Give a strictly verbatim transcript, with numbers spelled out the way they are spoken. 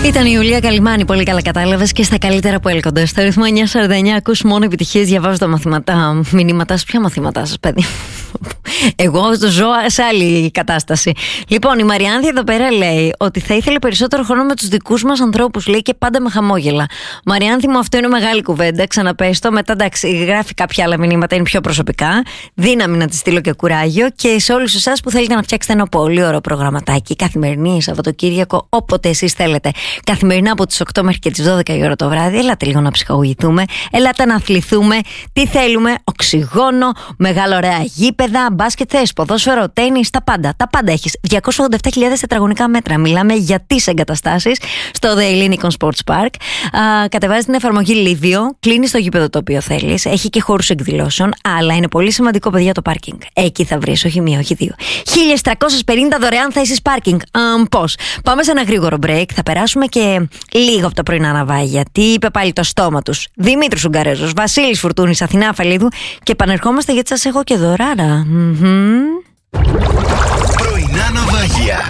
Ήταν η Ιουλία Καλυμάνη, πολύ καλά κατάλαβες, και στα καλύτερα που έλκονται. Στο ρυθμό εννιά σαράντα εννιά ακούς μόνο επιτυχίες, διαβάζω τα μαθηματά. Μηνύματα, ποια μαθήματά σας, παιδί? Εγώ το ζω σε άλλη κατάσταση. Λοιπόν, η Μαριάνθη εδώ πέρα λέει ότι θα ήθελε περισσότερο χρόνο με τους δικούς μας ανθρώπους, λέει, και πάντα με χαμόγελα. Μαριάνθη μου, αυτό είναι μεγάλη κουβέντα. Ξαναπες το. Μετά, εντάξει, γράφει κάποια άλλα μηνύματα, είναι πιο προσωπικά. Δύναμη να τη στείλω και κουράγιο. Και σε όλους εσάς που θέλετε να φτιάξετε ένα πολύ ωραίο προγραμματάκι, καθημερινή, Σαββατοκύριακο, όποτε εσείς θέλετε. Καθημερινά από τις οκτώ μέχρι και τις δώδεκα η ώρα το βράδυ. Ελάτε λίγο να ψυχαγωγηθούμε. Ελάτε να αθληθούμε. Τι θέλουμε? Οξυγόνο, μεγάλα ωραία γήπεδα, μπάσκετ θες, ποδόσφαιρο, τένις, τα πάντα. Τα πάντα έχεις. διακόσια ογδόντα επτά χιλιάδες τετραγωνικά μέτρα. Μιλάμε για τις εγκαταστάσεις στο The Hellenic Sports Park. Κατεβάζεις την εφαρμογή Livio, κλείνεις το γήπεδο το οποίο θέλεις. Έχει και χώρους εκδηλώσεων, αλλά είναι πολύ σημαντικό, παιδιά, το πάρκινγκ. Εκεί θα βρεις, όχι μία, όχι δύο. χίλιες τριακόσιες πενήντα δωρεάν θέσεις πάρκινγκ. Πώς? Πάμε σε ένα γρήγορο break. Θα περάσουμε και λίγο από τα πρωινά ναυάγια. Τι είπε πάλι το στόμα τους? Δημήτρης Ουγγαρέζος, Βασίλης Φουρτούνης, Αθηνά Αφελίδου. Και επανερχόμαστε γιατί σας έχω και δωράρα. Mm-hmm. Πρωινά ναυάγια.